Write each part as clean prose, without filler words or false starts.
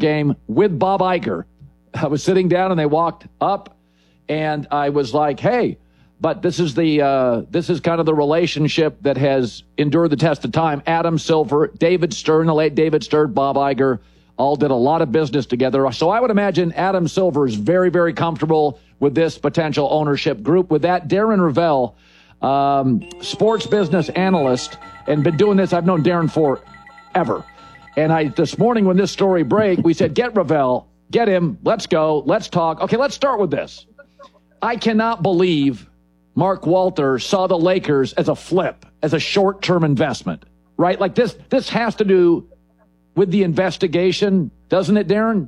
game with Bob Iger. I was sitting down and they walked up and I was like, hey, but this is kind of the relationship that has endured the test of time. Adam Silver, David Stern, the late David Stern, Bob Iger, all did a lot of business together. So I would imagine Adam Silver is very, very comfortable with this potential ownership group. With that, Darren Ravel, sports business analyst, and been doing this. I've known Darren forever. And this morning when this story broke, we said, get Ravel, get him, let's go, let's talk. Okay, let's start with this. I cannot believe Mark Walter saw the Lakers as a flip, as a short-term investment, right? Like this has to do with the investigation, doesn't it, Darren?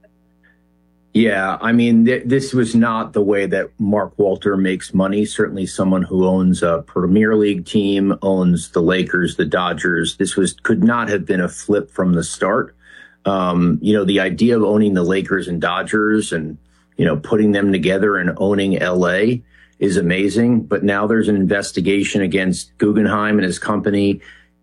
Yeah, I mean, this was not the way that Mark Walter makes money. Certainly someone who owns a Premier League team, owns the Lakers, the Dodgers. This could not have been a flip from the start. The idea of owning the Lakers and Dodgers and, putting them together and owning LA is amazing. But now there's an investigation against Guggenheim and his company.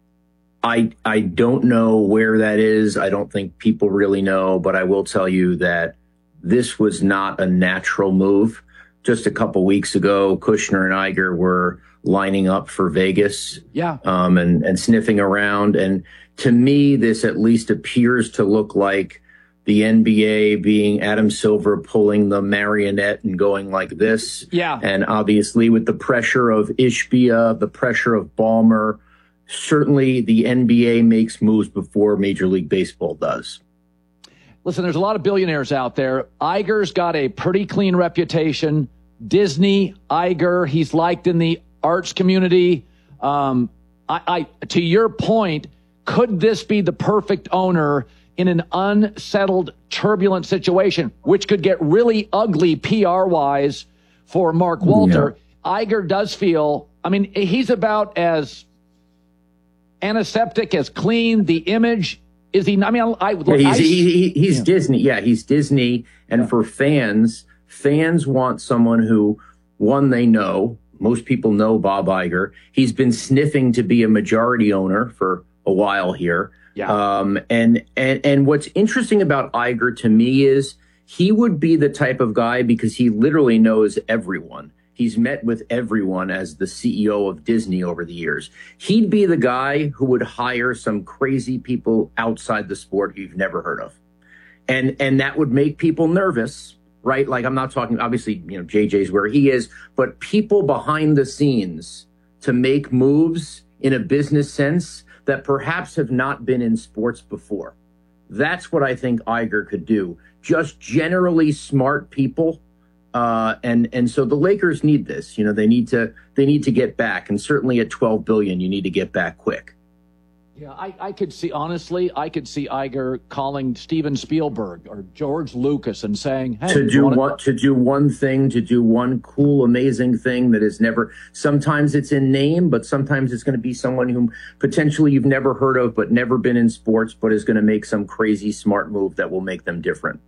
I don't know where that is. I don't think people really know, but I will tell you that this was not a natural move. Just a couple weeks ago, Kushner and Iger were lining up for Vegas, and sniffing around. And to me, this at least appears to look like the NBA being Adam Silver pulling the marionette and going like this. Yeah. And obviously with the pressure of Ishbia, the pressure of Ballmer, certainly the NBA makes moves before Major League Baseball does. Listen, there's a lot of billionaires out there. Iger's got a pretty clean reputation. Disney, Iger, he's liked in the arts community. To your point, could this be the perfect owner in an unsettled, turbulent situation, which could get really ugly PR-wise for Mark Walter? Yeah. Iger does feel, he's about as antiseptic, as clean. The image, is he? He's Disney. Yeah, he's Disney. And for fans want someone who, one, they know. Most people know Bob Iger. He's been sniffing to be a majority owner for a while here. Yeah. And what's interesting about Iger to me is he would be the type of guy, because he literally knows everyone. He's met with everyone as the CEO of Disney over the years. He'd be the guy who would hire some crazy people outside the sport you've never heard of. And that would make people nervous, right? Like, I'm not talking, obviously, JJ's where he is, but people behind the scenes to make moves in a business sense that perhaps have not been in sports before. That's what I think Iger could do. Just generally smart people. And so the Lakers need this. They need to get back, and certainly at $12 billion, you need to get back quick. Yeah, I could see Iger calling Steven Spielberg or George Lucas and saying, hey, to do one cool, amazing thing that is never, sometimes it's in name, but sometimes it's going to be someone whom potentially you've never heard of, but never been in sports, but is going to make some crazy smart move that will make them different.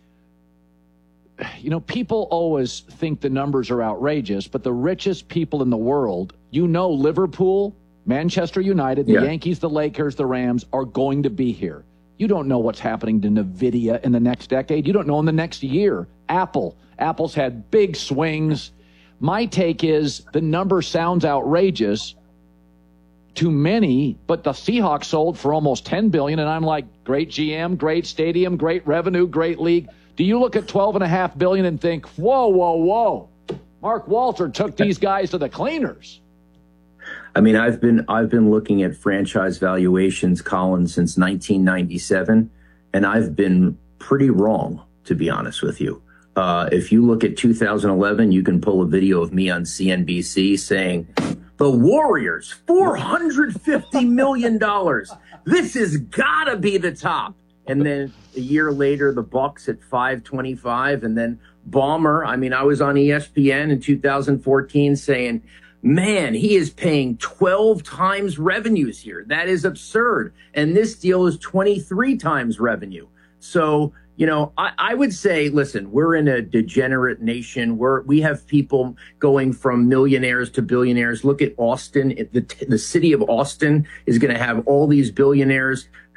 People always think the numbers are outrageous, but the richest people in the world, Liverpool, Manchester United, the Yankees, the Lakers, the Rams are going to be here. You don't know what's happening to NVIDIA in the next decade. You don't know in the next year. Apple's had big swings. My take is the number sounds outrageous to many, but the Seahawks sold for almost $10 billion, and I'm like, great GM, great stadium, great revenue, great league. Do you look at $12.5 billion and think, whoa, Mark Walter took these guys to the cleaners? I've been looking at franchise valuations, Colin, since 1997, and I've been pretty wrong, to be honest with you. If you look at 2011, you can pull a video of me on CNBC saying, the Warriors, $450 million. This has got to be the top. And then a year later, the Bucks at 525, and then Ballmer. I was on ESPN in 2014 saying, man, he is paying 12 times revenues here. That is absurd. And this deal is 23 times revenue. So, I would say, listen, we're in a degenerate nation. We have people going from millionaires to billionaires. Look at Austin. The city of Austin is going to have all these billionaires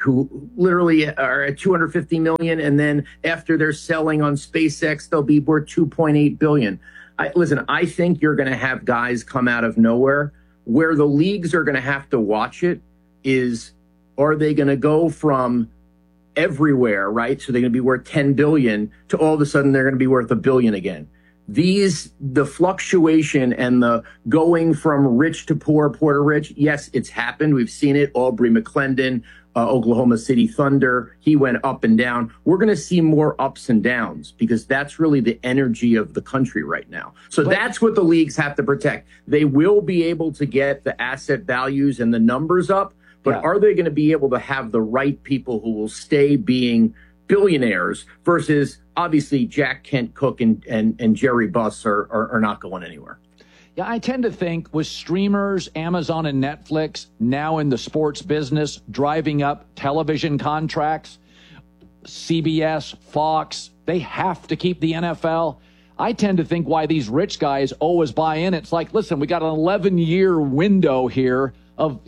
who literally are at 250 million. And then after they're selling on SpaceX, they'll be worth 2.8 billion. Listen, I think you're going to have guys come out of nowhere. Where the leagues are going to have to watch it is, are they going to go from everywhere, right? So they're going to be worth 10 billion to all of a sudden they're going to be worth $1 billion again. The fluctuation and the going from rich to poor, poor to rich, yes, it's happened. We've seen it. Aubrey McClendon, Oklahoma City Thunder, he went up and down. We're going to see more ups and downs because that's really the energy of the country right now. So that's what the leagues have to protect. They will be able to get the asset values and the numbers up, but are they going to be able to have the right people who will stay being billionaires versus obviously Jack Kent Cook and Jerry Buss are not going anywhere. Yeah, I tend to think with streamers, Amazon and Netflix now in the sports business, driving up television contracts, CBS, Fox, they have to keep the NFL. I tend to think why these rich guys always buy in. It's like, listen, we got an 11-year window here of,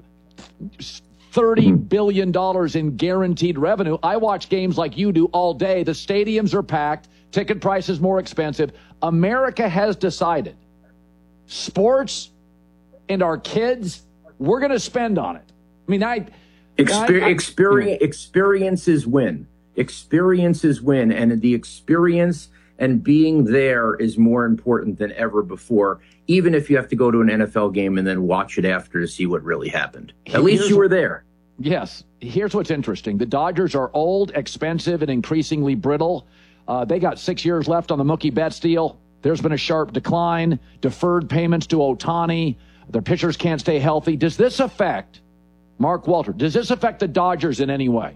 $30 billion in guaranteed revenue. I watch games like you do all day. The stadiums are packed. Ticket prices more expensive. America has decided sports and our kids, we're going to spend on it. I mean, experiences win. Experiences win. And the experience and being there is more important than ever before, even if you have to go to an NFL game and then watch it after to see what really happened. At least you were there. Yes. Here's what's interesting. The Dodgers are old, expensive, and increasingly brittle. They got 6 years left on the Mookie Betts deal. There's been a sharp decline, deferred payments to Ohtani. Their pitchers can't stay healthy. Does this affect, Mark Walter, does this affect the Dodgers in any way?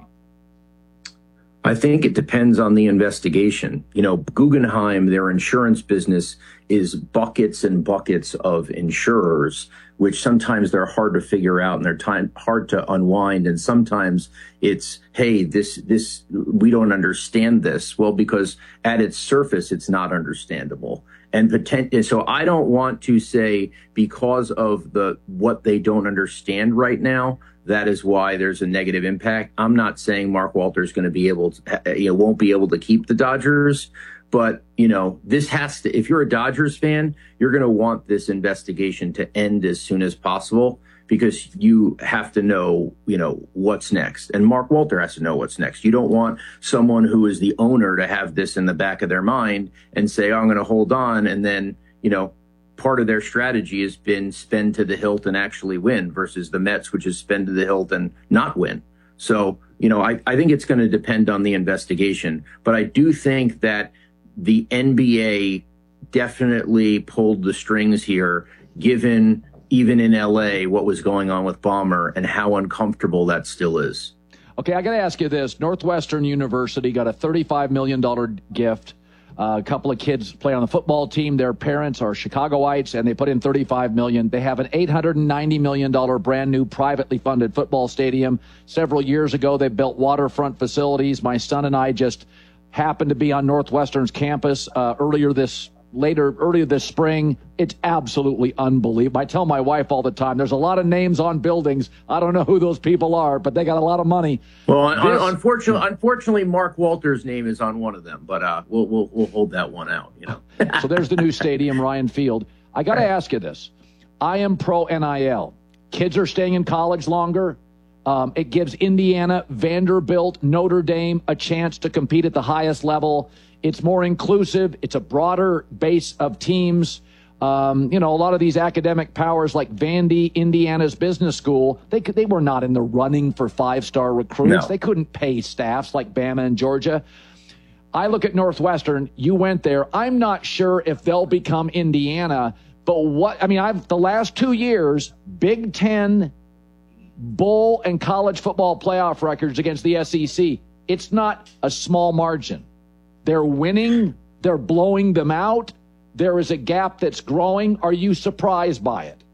I think it depends on the investigation. Guggenheim, their insurance business is buckets and buckets of insurers, which sometimes they're hard to figure out and they're hard to unwind. And sometimes it's, hey, this we don't understand this. Well, because at its surface, it's not understandable. And so I don't want to say because of what they don't understand right now, that is why there's a negative impact. I'm not saying Mark Walter is going to be able to, won't be able to keep the Dodgers, but this has to, if you're a Dodgers fan, you're going to want this investigation to end as soon as possible because you have to know, what's next. And Mark Walter has to know what's next. You don't want someone who is the owner to have this in the back of their mind and say, oh, I'm going to hold on. And then, part of their strategy has been spend to the hilt and actually win versus the Mets, which is spend to the hilt and not win. So, I think it's going to depend on the investigation. But I do think that the NBA definitely pulled the strings here, given even in LA what was going on with Ballmer and how uncomfortable that still is. Okay, I got to ask you this. Northwestern University got a $35 million gift. A couple of kids play on the football team. Their parents are Chicagoites, and they put in $35 million. They have an $890 million brand new privately funded football stadium. Several years ago, they built waterfront facilities. My son and I just happened to be on Northwestern's campus earlier this spring. It's absolutely unbelievable. I tell my wife all the time, there's a lot of names on buildings. I don't know who those people are, but they got a lot of money. Well, unfortunately, Mark Walter's name is on one of them, but we'll hold that one out. So there's the new stadium, Ryan Field. I got to ask you this. I am pro NIL. Kids are staying in college longer. It gives Indiana, Vanderbilt, Notre Dame a chance to compete at the highest level. It's more inclusive. It's a broader base of teams. A lot of these academic powers like Vandy, Indiana's business school, they were not in the running for five-star recruits. No. They couldn't pay staffs like Bama and Georgia. I look at Northwestern. You went there. I'm not sure if they'll become Indiana, but the last 2 years, Big Ten, bowl, and college football playoff records against the SEC. It's not a small margin. They're winning. They're blowing them out. There is a gap that's growing. Are you surprised by it?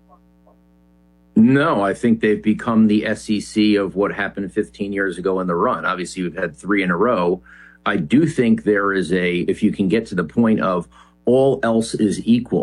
No, I think they've become the SEC of what happened 15 years ago in the run. Obviously, we've had 3 in a row. I do think there is if you can get to the point of all else is equal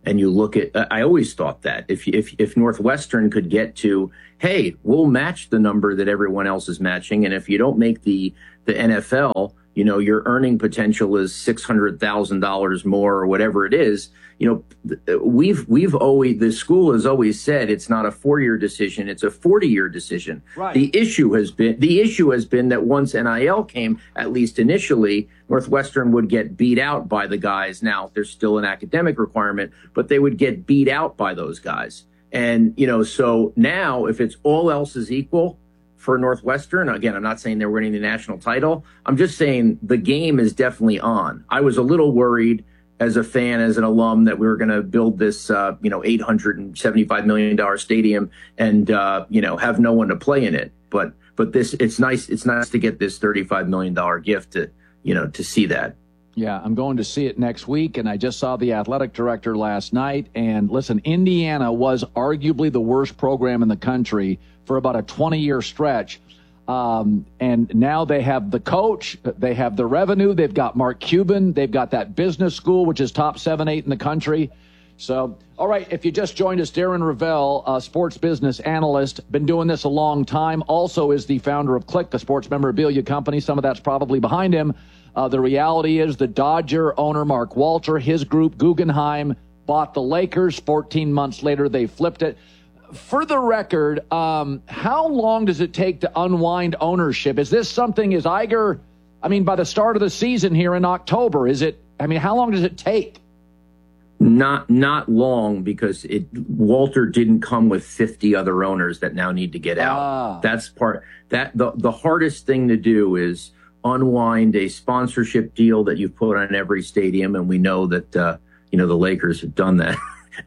and you look at, I always thought that if Northwestern could get to, hey, we'll match the number that everyone else is matching, and if you don't make the NFL, you know, your earning potential is $600,000 more or whatever it is. You know, we've always, the school has always said it's not a 4-year decision, it's a 40-year decision. Right. The issue has been that once NIL came, at least initially, Northwestern would get beat out by the guys. Now there's still an academic requirement, but they would get beat out by those guys. And, you know, so now if it's all else is equal for Northwestern, again, I'm not saying they're winning the national title. I'm just saying the game is definitely on. I was a little worried as a fan, as an alum, that we were going to build this, $875 million stadium and, have no one to play in it. But this, it's nice. It's nice to get this $35 million gift to see that. Yeah, I'm going to see it next week, and I just saw the athletic director last night. And listen, Indiana was arguably the worst program in the country for about a 20-year stretch. And now they have the coach, they have the revenue, they've got Mark Cuban, they've got that business school, which is top 7-8 in the country. So, all right, if you just joined us, Darren Rovell, a sports business analyst, been doing this a long time, also is the founder of Click, a sports memorabilia company. Some of that's probably behind him. The reality is the Dodger owner, Mark Walter, his group, Guggenheim, bought the Lakers. 14 months later, they flipped it. For the record, how long does it take to unwind ownership? Is this something, is Iger, by the start of the season here in October, how long does it take? Not long, because Walter didn't come with 50 other owners that now need to get out. That's the hardest thing to do is unwind a sponsorship deal that you've put on every stadium. And we know that, the Lakers have done that.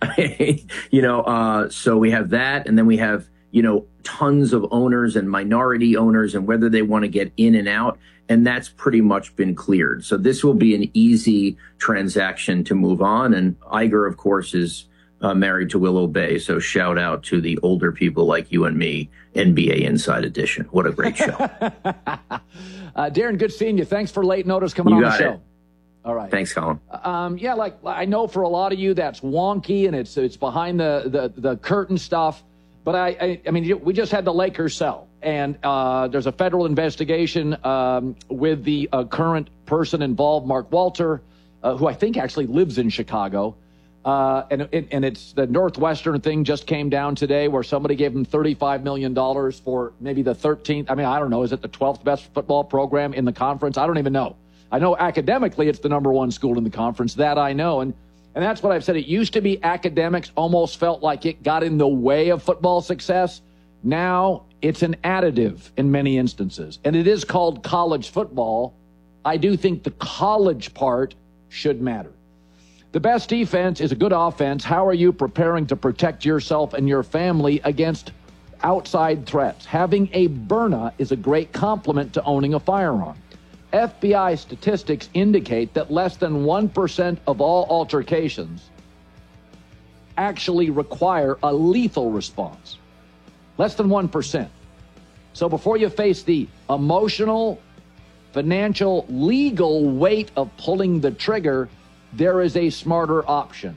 So we have that, and then we have, tons of owners and minority owners and whether they want to get in and out. And that's pretty much been cleared. So this will be an easy transaction to move on. And Iger, of course, is married to Willow Bay. So shout out to the older people like you and me, NBA Inside Edition. What a great show. Darren, good seeing you. Thanks for late notice coming on the show. All right. Thanks, Colin. I know for a lot of you that's wonky and it's behind the curtain stuff. But we just had the Lakers sell, and there's a federal investigation with the current person involved, Mark Walter, who I think actually lives in Chicago. And it's the Northwestern thing just came down today, where somebody gave him $35 million for maybe the 13th. I don't know. Is it the 12th best football program in the conference? I don't even know. I know academically it's the number one school in the conference. That I know. And that's what I've said. It used to be academics almost felt like it got in the way of football success. Now it's an additive in many instances. And it is called college football. I do think the college part should matter. The best defense is a good offense. How are you preparing to protect yourself and your family against outside threats? Having a Byrna is a great complement to owning a firearm. FBI statistics indicate that less than 1% of all altercations actually require a lethal response. Less than 1%. So before you face the emotional, financial, legal weight of pulling the trigger, there is a smarter option.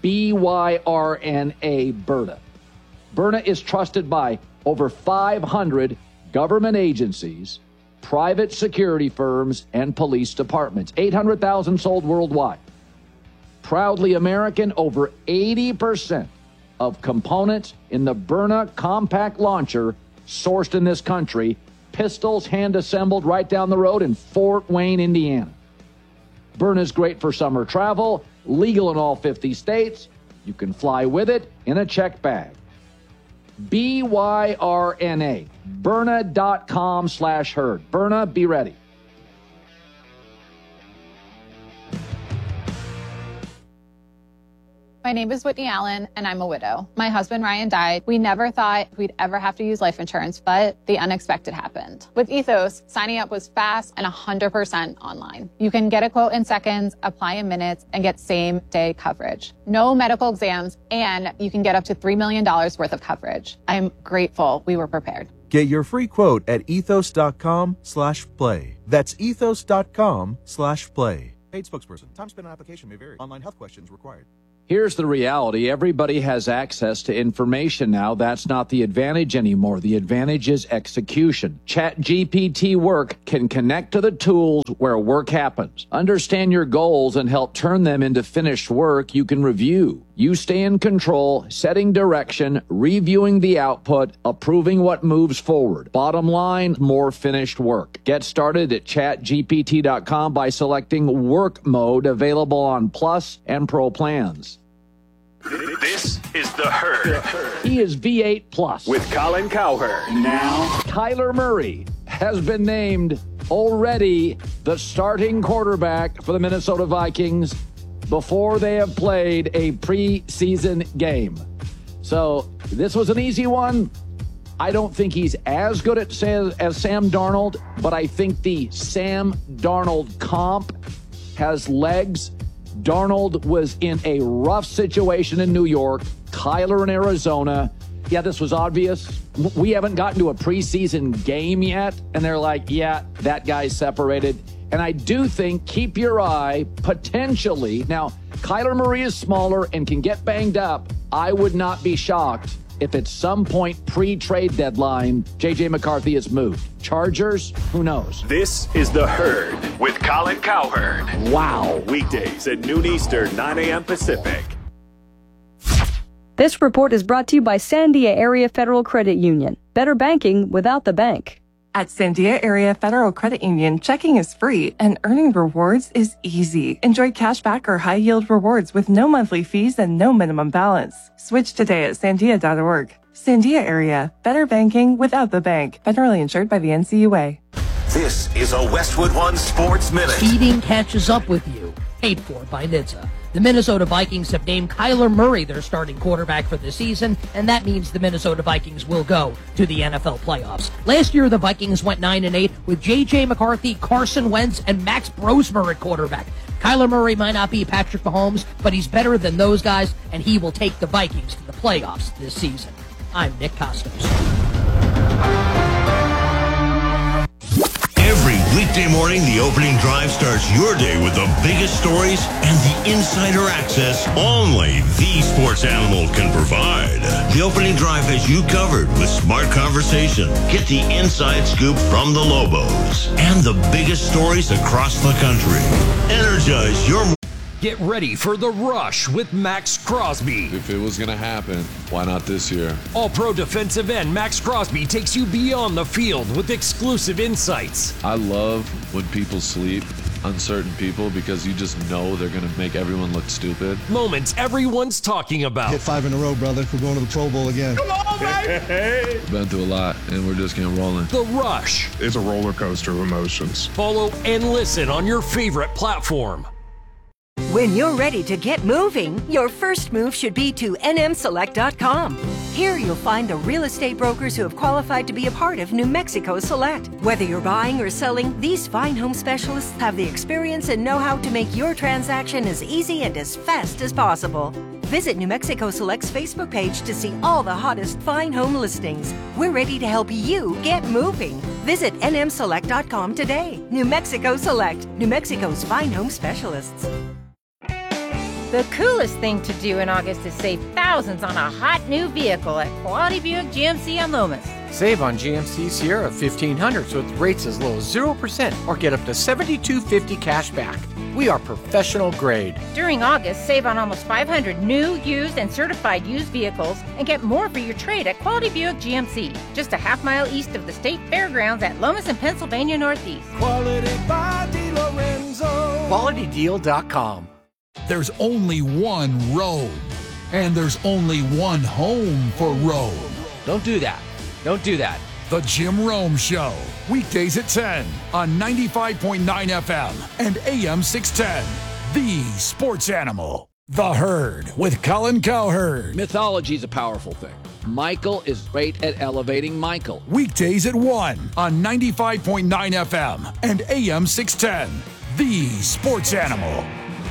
BYRNA Byrna. Byrna is trusted by over 500 government agencies, private security firms, and police departments. 800,000 sold worldwide. Proudly American, over 80% of components in the Byrna compact launcher sourced in this country. Pistols hand-assembled right down the road in Fort Wayne, Indiana. Byrna is great for summer travel, legal in all 50 states. You can fly with it in a checked bag. BYRNA, Byrna.com/herd. Byrna, be ready. My name is Whitney Allen, and I'm a widow. My husband, Ryan, died. We never thought we'd ever have to use life insurance, but the unexpected happened. With Ethos, signing up was fast and 100% online. You can get a quote in seconds, apply in minutes, and get same-day coverage. No medical exams, and you can get up to $3 million worth of coverage. I'm grateful we were prepared. Get your free quote at ethos.com/play. That's ethos.com/play. Paid spokesperson. Time spent on application may vary. Online health questions required. Here's the reality. Everybody has access to information now. That's not the advantage anymore. The advantage is execution. ChatGPT Work can connect to the tools where work happens. Understand your goals and help turn them into finished work you can review. You stay in control, setting direction, reviewing the output, approving what moves forward. Bottom line, more finished work. Get started at chatgpt.com by selecting Work Mode, available on Plus and Pro plans. This is The Herd. He is V8 Plus. With Colin Cowherd. Now, Kyler Murray has been named already the starting quarterback for the Minnesota Vikings before they have played a preseason game. So this was an easy one. I don't think he's as good as Sam Darnold, but I think the Sam Darnold comp has legs. Darnold was in a rough situation in New York, Kyler in Arizona. Yeah, this was obvious. We haven't gotten to a preseason game yet, and they're like, yeah, that guy's separated. And I do think, keep your eye, potentially. Now, Kyler Murray is smaller and can get banged up. I would not be shocked if at some point pre-trade deadline, J.J. McCarthy is moved. Chargers, who knows? this is The Herd with Colin Cowherd. Wow. Weekdays at noon Eastern, 9 a.m. Pacific. This report is brought to you by Sandia Area Federal Credit Union. Better banking without the bank. At Sandia Area Federal Credit Union, checking is free and earning rewards is easy. Enjoy cash back or high-yield rewards with no monthly fees and no minimum balance. Switch today at sandia.org. Sandia Area, better banking without the bank. Federally insured by the NCUA. This is a Westwood One Sports Minute. Speeding catches up with you. Paid for by NHTSA. The Minnesota Vikings have named Kyler Murray their starting quarterback for the season, and that means the Minnesota Vikings will go to the NFL playoffs. Last year, the Vikings went 9-8 with J.J. McCarthy, Carson Wentz, and Max Brosmer at quarterback. Kyler Murray might not be Patrick Mahomes, but he's better than those guys, and he will take the Vikings to the playoffs this season. I'm Nick Costos. Every weekday morning, the opening drive starts your day with the biggest stories and the insider access only the Sports Animal can provide. The opening drive has you covered with smart conversation. Get the inside scoop from the Lobos and the biggest stories across the country. Energize your... Get ready for The Rush with Max Crosby. If it was going to happen, why not this year? All-pro defensive end Max Crosby takes you beyond the field with exclusive insights. I love when people sleep on certain people because you just know they're going to make everyone look stupid. Moments everyone's talking about. Hit 5 in a row, brother. We're going to the Pro Bowl again. Come on, baby! We've been through a lot, and we're just getting rolling. The Rush. It's a roller coaster of emotions. Follow and listen on your favorite platform. When you're ready to get moving, your first move should be to nmselect.com. Here you'll find the real estate brokers who have qualified to be a part of New Mexico Select. Whether you're buying or selling, these fine home specialists have the experience and know-how to make your transaction as easy and as fast as possible. Visit New Mexico Select's Facebook page to see all the hottest fine home listings. We're ready to help you get moving. Visit nmselect.com today. New Mexico Select, New Mexico's fine home specialists. The coolest thing to do in August is save thousands on a hot new vehicle at Quality Buick GMC on Lomas. Save on GMC Sierra 1500 with rates as low as 0% or get up to $72.50 cash back. We are professional grade. During August, save on almost 500 new, used, and certified used vehicles and get more for your trade at Quality Buick GMC, just a half-mile east of the State Fairgrounds at Lomas and Pennsylvania Northeast. Quality by DiLorenzo. QualityDeal.com. There's only one road, and there's only one home for Rome. Don't do that. Don't do that. The Jim Rome Show, weekdays at 10 on 95.9 FM and AM 610. The Sports Animal. The Herd with Colin Cowherd. Mythology is a powerful thing. Michael is great at elevating Michael. Weekdays at 1 on 95.9 FM and AM 610. The Sports Animal.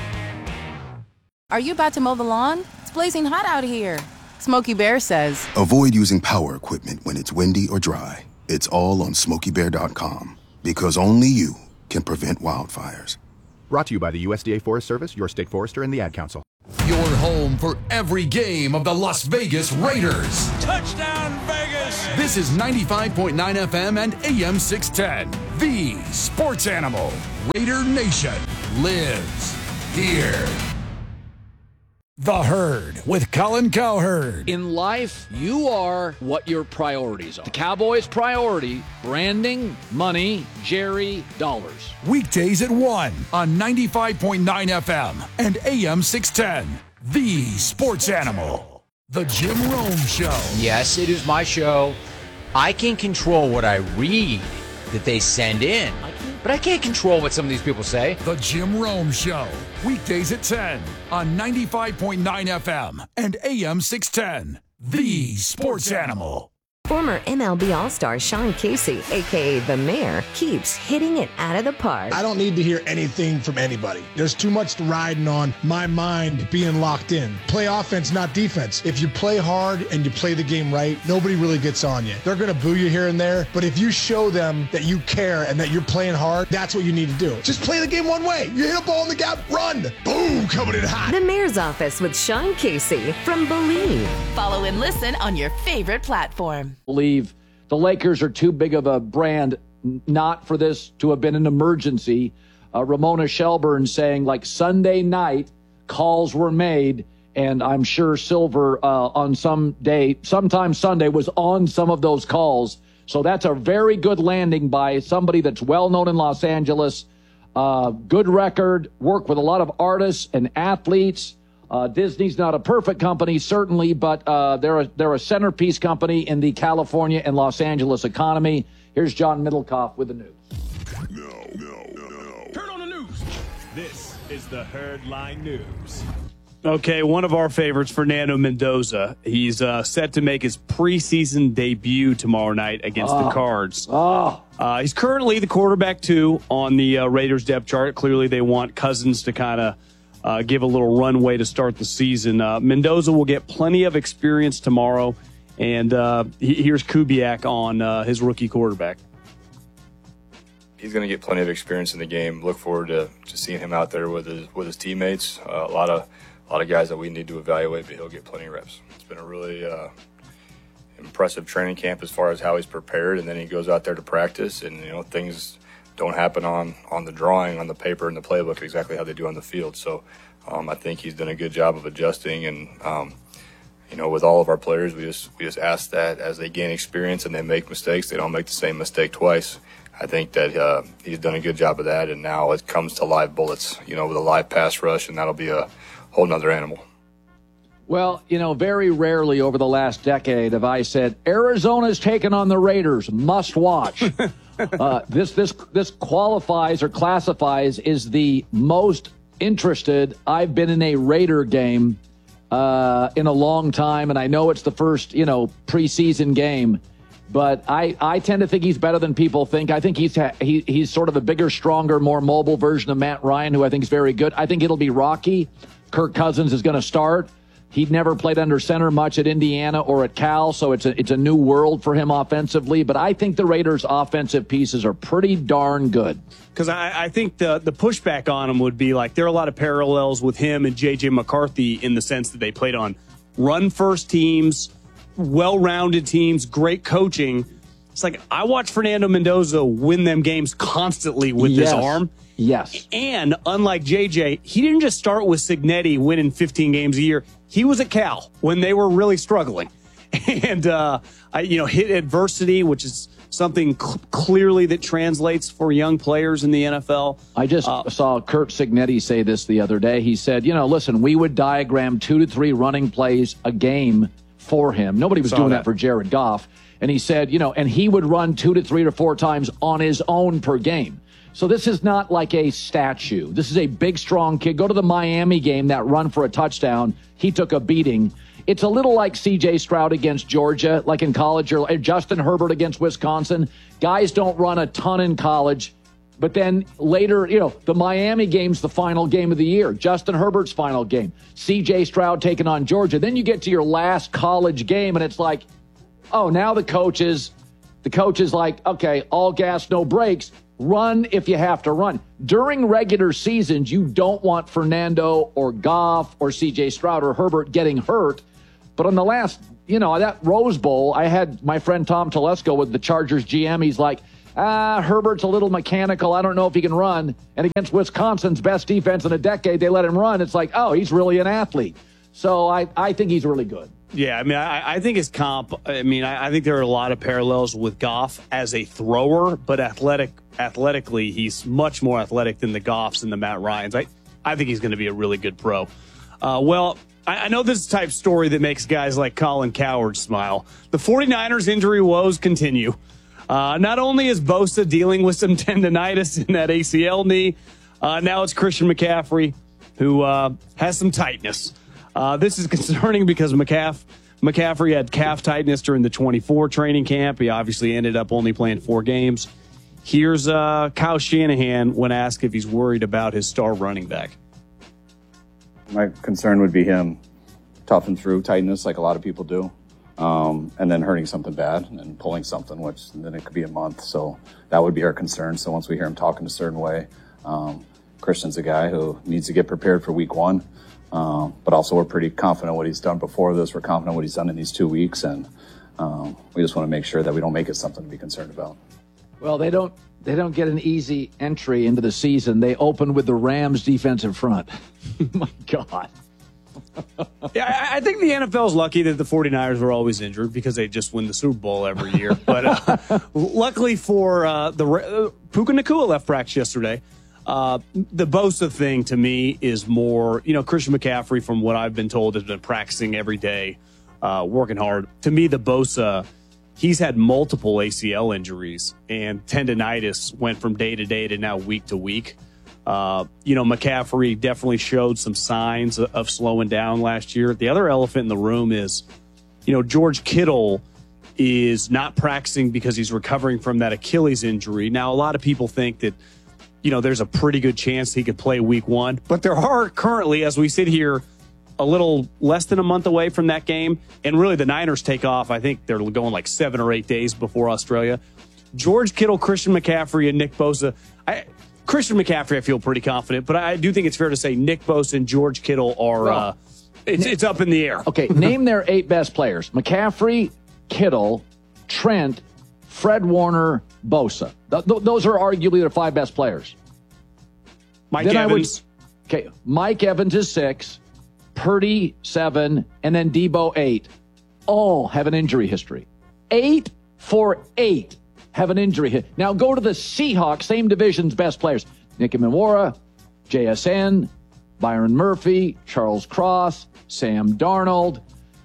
Are you about to mow the lawn? It's blazing hot out here. Smokey Bear says, avoid using power equipment when it's windy or dry. It's all on SmokeyBear.com, because only you can prevent wildfires. Brought to you by the USDA Forest Service, your state forester, and the Ad Council. Your home for every game of the Las Vegas Raiders. Touchdown, Vegas! This is 95.9 FM and AM 610. The Sports Animal. Raider Nation lives here. The Herd with Colin Cowherd. In life, you are what your priorities are. The Cowboys' priority, branding, money, Jerry, dollars. Weekdays at 1 on 95.9 FM and AM 610. The Sports Animal. The Jim Rome Show. Yes, it is my show. I can control what I read that they send in, but I can't control what some of these people say. The Jim Rome Show. Weekdays at 10 on 95.9 FM and AM 610. The Sports Animal. Former MLB All-Star Sean Casey, a.k.a. The Mayor, keeps hitting it out of the park. I don't need to hear anything from anybody. There's too much riding on my mind being locked in. Play offense, not defense. If you play hard and you play the game right, nobody really gets on you. They're going to boo you here and there, but if you show them that you care and that you're playing hard, that's what you need to do. Just play the game one way. You hit a ball in the gap, run. Boom, coming in hot. The Mayor's Office with Sean Casey from Believe. Follow and listen on your favorite platform. Believe the Lakers are too big of a brand not for this to have been an emergency. Ramona Shelburne saying like Sunday night calls were made, and I'm sure Silver on sometime Sunday was on some of those calls. So that's a very good landing by somebody that's well known in Los Angeles. Good record, work with a lot of artists and athletes. Disney's not a perfect company, certainly, but they're a centerpiece company in the California and Los Angeles economy. Here's John Middlecoff with the news. Turn on the news. This is the Herdline News. Okay, one of our favorites, Fernando Mendoza. He's set to make his preseason debut tomorrow night against the Cards. He's currently the quarterback 2 on the Raiders depth chart. Clearly, they want Cousins to kind of give a little runway to start the season. Mendoza will get plenty of experience tomorrow, and here's Kubiak on his rookie quarterback. He's going to get plenty of experience in the game. Look forward to seeing him out there with his teammates. A lot of guys that we need to evaluate, but he'll get plenty of reps. It's been a really impressive training camp as far as how he's prepared, and then he goes out there to practice, and things don't happen on the drawing, on the paper, and the playbook exactly how they do on the field. So I think he's done a good job of adjusting, and with all of our players, we just ask that as they gain experience and they make mistakes, they don't make the same mistake twice. I think that he's done a good job of that, and now it comes to live bullets, with a live pass rush, and that'll be a whole nother animal. Well, very rarely over the last decade have I said, Arizona's taken on the Raiders, must watch. This qualifies or classifies is the most interested I've been in a Raider game in a long time, and I know it's the first preseason game, but I tend to think he's better than people think. I think he's sort of a bigger, stronger, more mobile version of Matt Ryan, who I think is very good. I think it'll be rocky. Kirk Cousins is going to start. He'd never played under center much at Indiana or at Cal, so it's a new world for him offensively. But I think the Raiders' offensive pieces are pretty darn good. Because I think the pushback on him would be like there are a lot of parallels with him and J.J. McCarthy in the sense that they played on run-first teams, well-rounded teams, great coaching. It's like I watch Fernando Mendoza win them games constantly with his arm. Yes. And unlike JJ, he didn't just start with Cignetti winning 15 games a year. He was at Cal when they were really struggling. And, hit adversity, which is something clearly that translates for young players in the NFL. I just saw Curt Cignetti say this the other day. He said, listen, we would diagram 2 to 3 running plays a game for him. Nobody was doing that for Jared Goff. And he said, and he would run 2 to 3 or 4 times on his own per game. So this is not like a statue. This is a big, strong kid. Go to the Miami game, that run for a touchdown. He took a beating. It's a little like C.J. Stroud against Georgia, like in college, or Justin Herbert against Wisconsin. Guys don't run a ton in college, but then later, the Miami game's the final game of the year. Justin Herbert's final game. C.J. Stroud taking on Georgia. Then you get to your last college game, and it's like, oh, now the coach is like, okay, all gas, no brakes. Run if you have to run. During regular seasons, you don't want Fernando or Goff or C.J. Stroud or Herbert getting hurt. But on the last, that Rose Bowl, I had my friend Tom Telesco with the Chargers GM. He's like, Herbert's a little mechanical. I don't know if he can run. And against Wisconsin's best defense in a decade, they let him run. It's like, oh, he's really an athlete. So I think he's really good. Yeah, I think his comp, I think there are a lot of parallels with Goff as a thrower, but athletically, he's much more athletic than the Goffs and the Matt Ryans. I think he's going to be a really good pro. I know this is the type of story that makes guys like Colin Cowherd smile. The 49ers injury woes continue. Not only is Bosa dealing with some tendonitis in that ACL knee, now it's Christian McCaffrey who has some tightness. This is concerning because McCaffrey had calf tightness during the 24 training camp. He obviously ended up only playing 4 games. Here's Kyle Shanahan when asked if he's worried about his star running back. My concern would be him toughing through tightness like a lot of people do, and then hurting something bad and pulling something, which then it could be a month. So that would be our concern. So once we hear him talking a certain way, Christian's a guy who needs to get prepared for week 1. But also we're pretty confident what he's done before this. We're confident what he's done in these 2 weeks, and we just want to make sure that we don't make it something to be concerned about. Well, they don't get an easy entry into the season. They open with the Rams defensive front. My God. Yeah, I think the NFL's lucky that the 49ers were always injured because they just win the Super Bowl every year. But luckily for Puka Nacua left practice yesterday. The Bosa thing to me is more, Christian McCaffrey, from what I've been told, has been practicing every day, working hard. To me, the Bosa, he's had multiple ACL injuries, and tendonitis went from day to day to now week to week. McCaffrey definitely showed some signs of slowing down last year. The other elephant in the room is, George Kittle is not practicing because he's recovering from that Achilles injury. Now, a lot of people think that, there's a pretty good chance he could play week 1. But there are currently, as we sit here, a little less than a month away from that game. And really, the Niners take off. I think they're going like 7 or 8 days before Australia. George Kittle, Christian McCaffrey, and Nick Bosa. Christian McCaffrey, I feel pretty confident. But I do think it's fair to say Nick Bosa and George Kittle are it's up in the air. Okay, name their 8 best players. McCaffrey, Kittle, Trent, Fred Warner, Bosa. Those are arguably their 5 best players. Mike Evans. Mike Evans is 6, Purdy 7, and then Debo 8. All have an injury history. 8 for 8 have an injury history. Now go to the Seahawks, same division's best players. Nicky Manwara, JSN, Byron Murphy, Charles Cross, Sam Darnold,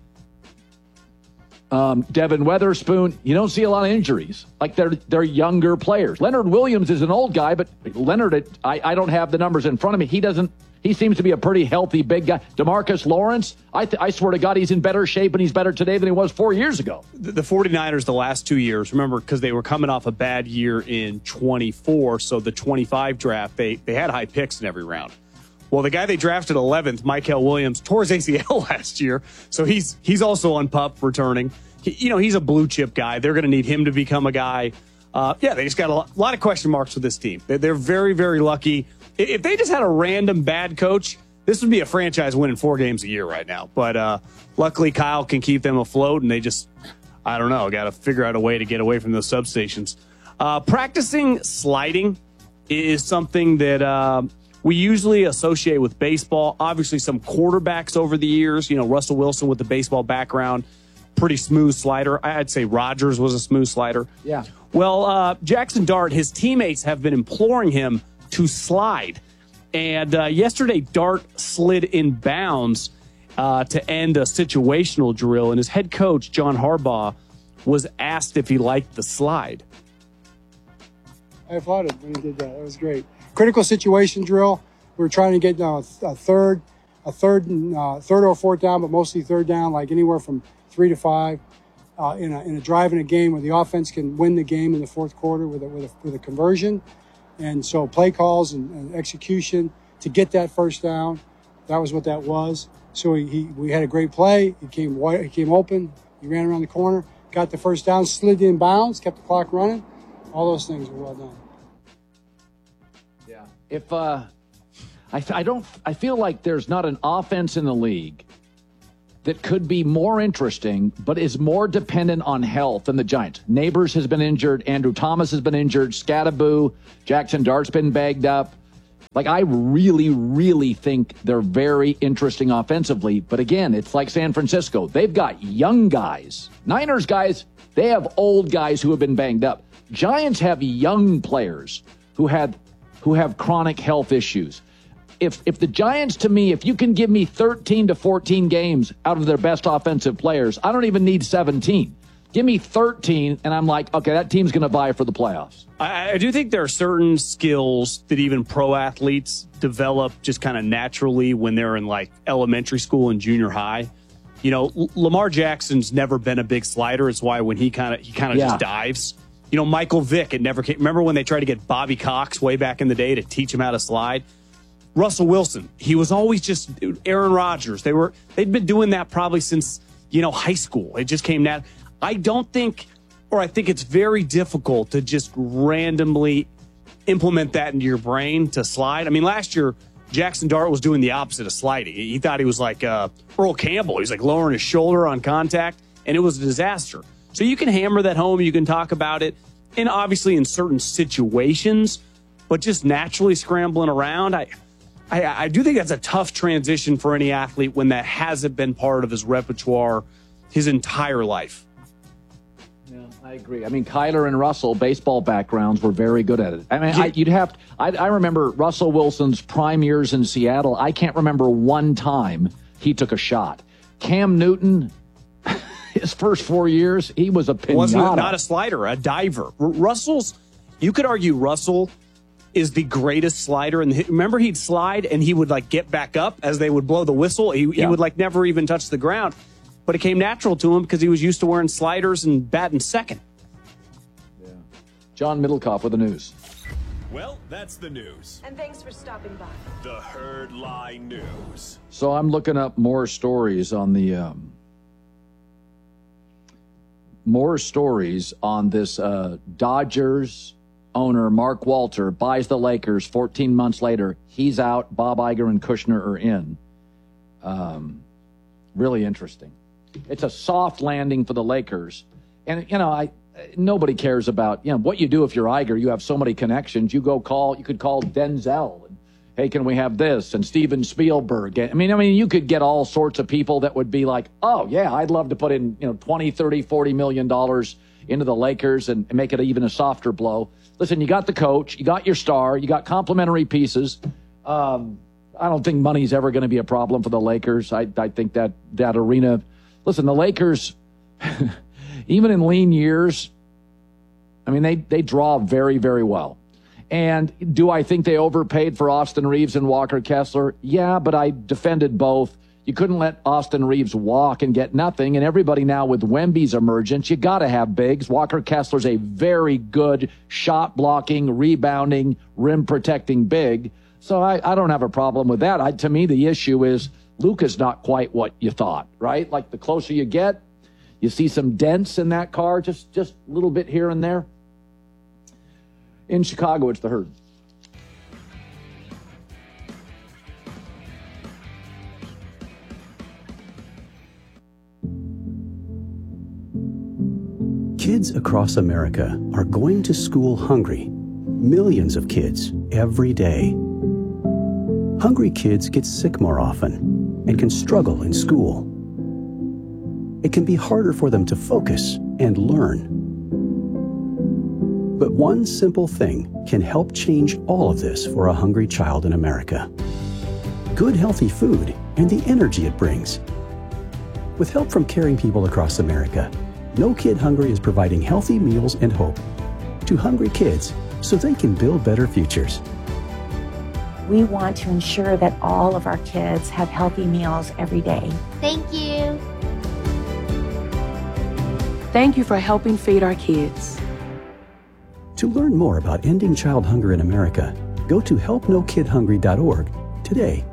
Devin Weatherspoon. You don't see a lot of injuries. Like they're younger players. Leonard Williams is an old guy, but Leonard, I don't have the numbers in front of me. He seems to be a pretty healthy big guy. DeMarcus Lawrence, I swear to God, he's in better shape and he's better today than he was 4 years ago. The 49ers the last 2 years, remember, because they were coming off a bad year in 24, so the 25 draft, they had high picks in every round. Well, the guy they drafted 11th, Michael Williams, tore his ACL last year, so he's also on PUP returning. He's a blue chip guy. They're going to need him to become a guy. They just got a lot of question marks with this team. They're very, very lucky. If they just had a random bad coach, this would be a franchise winning 4 games a year right now. But luckily, Kyle can keep them afloat, and they just, got to figure out a way to get away from those substations. Practicing sliding is something that we usually associate with baseball. Obviously, some quarterbacks over the years, Russell Wilson with the baseball background, pretty smooth slider. I'd say Rodgers was a smooth slider. Yeah. Well, Jackson Dart, his teammates have been imploring him to slide. And yesterday, Dart slid in bounds to end a situational drill. And his head coach, John Harbaugh, was asked if he liked the slide. I applauded when he did that. That was great. Critical situation drill. We were trying to get a third or fourth down, but mostly third down, like anywhere from 3 to 5 in a drive in a game where the offense can win the game in the fourth quarter with a conversion. And so play calls and execution to get that first down. That was what that was. So we had a great play. He came open. He ran around the corner, got the first down, slid in bounds, kept the clock running. All those things were well done. If I feel like there's not an offense in the league that could be more interesting, but is more dependent on health than the Giants. Neighbors has been injured. Andrew Thomas has been injured. Scattaboo, Jackson Dart's been bagged up. Like, I really, really think they're very interesting offensively. But again, it's like San Francisco. They've got young guys. Niners guys, they have old guys who have been banged up. Giants have young players who have chronic health issues. If the Giants, to me, if you can give me 13 to 14 games out of their best offensive players, I don't even need 17. Give me 13, and I'm like, okay, that team's going to vie for the playoffs. I do think there are certain skills that even pro athletes develop just kind of naturally when they're in like elementary school and junior high. You know, Lamar Jackson's never been a big slider. It's why when he kind of just dives. You know, Michael Vick, it never came. Remember when they tried to get Bobby Cox way back in the day to teach him how to slide? Russell Wilson, he was always just Aaron Rodgers. They'd been doing that probably since, high school. It just came that. I think it's very difficult to just randomly implement that into your brain to slide. I mean, last year, Jackson Dart was doing the opposite of sliding. He thought he was like Earl Campbell. He was like lowering his shoulder on contact, and it was a disaster. So you can hammer that home. You can talk about it, and obviously in certain situations, but just naturally scrambling around, I do think that's a tough transition for any athlete when that hasn't been part of his repertoire his entire life. Yeah, I agree. I mean, Kyler and Russell, baseball backgrounds, were very good at it. I mean, I remember Russell Wilson's prime years in Seattle. I can't remember one time he took a shot. Cam Newton, his first 4 years, he was a pinata. Wasn't not a slider, a diver. You could argue Russell is the greatest slider. And remember, he'd slide and he would like get back up as they would blow the whistle. He would like never even touch the ground. But it came natural to him because he was used to wearing sliders and batting second. Yeah. John Middlecoff with the news. Well, that's the news. And thanks for stopping by. The Herd Lie News. So I'm looking up more stories on the this Dodgers owner, Mark Walter, buys the Lakers. 14 months later, he's out. Bob Iger and Kushner are in. Really interesting. It's a soft landing for the Lakers. And, nobody cares about, what you do if you're Iger. You have so many connections. You could call Denzel. And, hey, can we have this? And Steven Spielberg. I mean, you could get all sorts of people that would be like, oh, yeah, I'd love to put in, 20, 30, $40 million into the Lakers and make it even a softer blow. Listen, you got the coach, you got your star, you got complimentary pieces. I don't think money's ever going to be a problem for the Lakers. I think that arena. Listen, the Lakers, even in lean years, I mean, they draw very, very well. And do I think they overpaid for Austin Reeves and Walker Kessler? Yeah, but I defended both. You couldn't let Austin Reeves walk and get nothing. And everybody now with Wemby's emergence, you got to have bigs. Walker Kessler's a very good shot blocking, rebounding, rim protecting big. So I don't have a problem with that. To me, the issue is Luka's not quite what you thought, right? Like the closer you get, you see some dents in that car, just a little bit here and there. In Chicago, it's the Herd. Kids across America are going to school hungry. Millions of kids every day. Hungry kids get sick more often and can struggle in school. It can be harder for them to focus and learn. But one simple thing can help change all of this for a hungry child in America. Good, healthy food and the energy it brings. With help from caring people across America, No Kid Hungry is providing healthy meals and hope to hungry kids so they can build better futures. We want to ensure that all of our kids have healthy meals every day. Thank you. Thank you for helping feed our kids. To learn more about ending child hunger in America, go to helpnokidhungry.org today.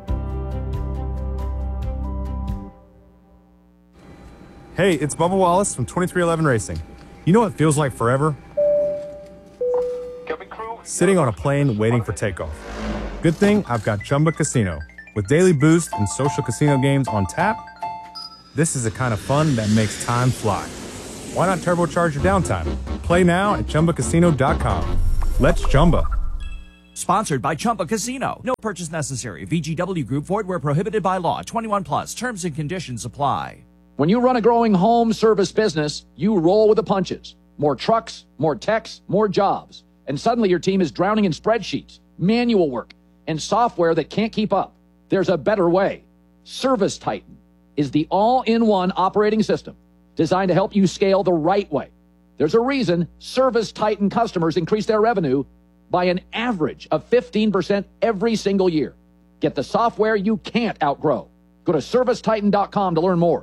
Hey, it's Bubba Wallace from 2311 Racing. You know what feels like forever? Sitting on a plane waiting for takeoff. Good thing I've got Chumba Casino. With daily boost and social casino games on tap, this is the kind of fun that makes time fly. Why not turbocharge your downtime? Play now at ChumbaCasino.com. Let's Chumba. Sponsored by Chumba Casino. No purchase necessary. VGW Group. Void where prohibited by law. 21 plus. Terms and conditions apply. When you run a growing home service business, you roll with the punches. More trucks, more techs, more jobs. And suddenly your team is drowning in spreadsheets, manual work, and software that can't keep up. There's a better way. Service Titan is the all-in-one operating system designed to help you scale the right way. There's a reason Service Titan customers increase their revenue by an average of 15% every single year. Get the software you can't outgrow. Go to ServiceTitan.com to learn more.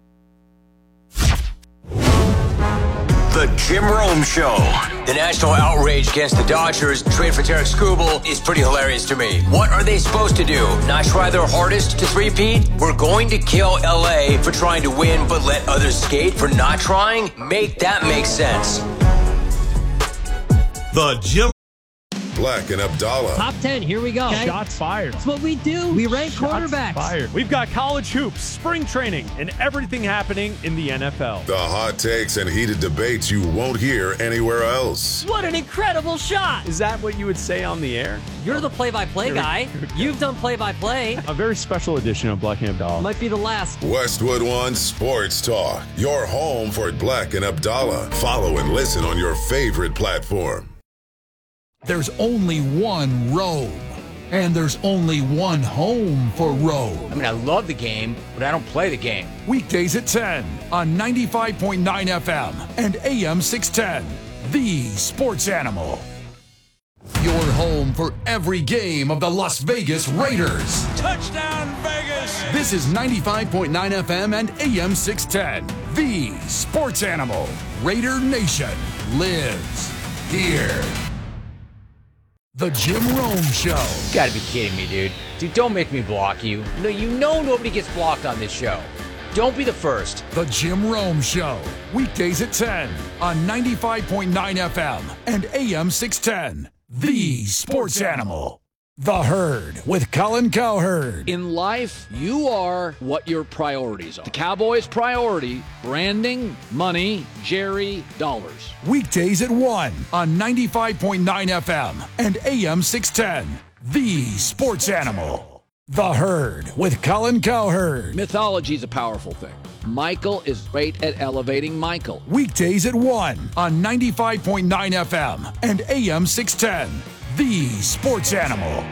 The Jim Rome Show. The national outrage against the Dodgers trade for Tarek Skubal is pretty hilarious to me. What are they supposed to do? Not try their hardest to three-peat? We're going to kill LA for trying to win but let others skate for not trying? Make that make sense. The Jim Black and Abdallah. Top 10, here we go. Okay. Shots fired. That's what we do. We rank quarterbacks. Fired. We've got college hoops, spring training, and everything happening in the NFL. The hot takes and heated debates you won't hear anywhere else. What an incredible shot. Is that what you would say on the air? You're the play-by-play guy. You've done play-by-play. A very special edition of Black and Abdallah. Might be the last. Westwood One Sports Talk. Your home for Black and Abdallah. Follow and listen on your favorite platform. There's only one Rome, and there's only one home for Rome. I mean, I love the game, but I don't play the game. Weekdays at 10 on 95.9 FM and AM 610. The Sports Animal. Your home for every game of the Las Vegas Raiders. Touchdown, Vegas! This is 95.9 FM and AM 610. The Sports Animal. Raider Nation lives here. The Jim Rome Show. You gotta be kidding me, dude. Dude, don't make me block you. No, you know nobody gets blocked on this show. Don't be the first. The Jim Rome Show. Weekdays at 10 on 95.9 FM and AM 610. The Sports Animal. The Herd with Colin Cowherd. In life, you are what your priorities are. The Cowboys' priority, branding, money, Jerry, dollars. Weekdays at 1 on 95.9 FM and AM 610. The Sports Animal. The Herd with Colin Cowherd. Mythology is a powerful thing. Michael is great at elevating Michael. Weekdays at 1 on 95.9 FM and AM 610. The Sports Animal.